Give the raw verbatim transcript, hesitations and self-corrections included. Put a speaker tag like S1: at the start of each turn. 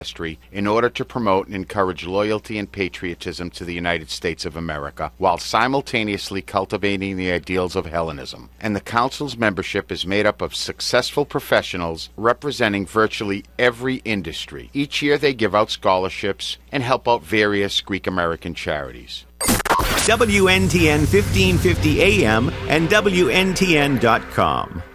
S1: history in order to promote and encourage loyalty and patriotism to the United States of America, while simultaneously cultivating the ideals of Hellenism. And the Council's membership is made up of successful professionals representing virtually every industry. Each year they give out scholarships and help out various Greek American charities.
S2: W N T N fifteen fifty A M and W N T N dot com.